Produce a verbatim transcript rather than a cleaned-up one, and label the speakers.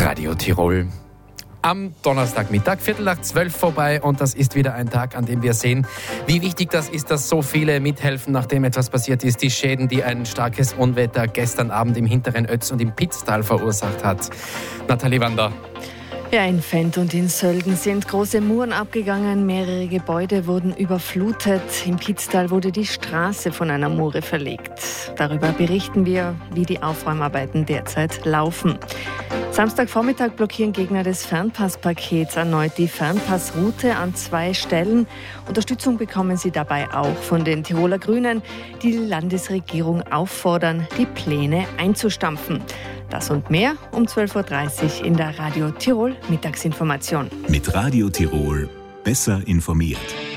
Speaker 1: Radio Tirol. Am Donnerstagmittag, Viertel nach zwölf vorbei, und das ist wieder ein Tag, an dem wir sehen, wie wichtig das ist, dass so viele mithelfen, nachdem etwas passiert ist. Die Schäden, die ein starkes Unwetter gestern Abend im hinteren Ötz und im Pitztal verursacht hat. Nathalie Wander.
Speaker 2: Ja, in Fendt und in Sölden sind große Muren abgegangen, mehrere Gebäude wurden überflutet. Im Pitztal wurde die Straße von einer Mure verlegt. Darüber berichten wir, wie die Aufräumarbeiten derzeit laufen. Samstagvormittag blockieren Gegner des Fernpasspakets erneut die Fernpassroute an zwei Stellen. Unterstützung bekommen sie dabei auch von den Tiroler Grünen, die die Landesregierung auffordern, die Pläne einzustampfen. Das und mehr um zwölf Uhr dreißig in der Radio Tirol Mittagsinformation.
Speaker 3: Mit Radio Tirol besser informiert.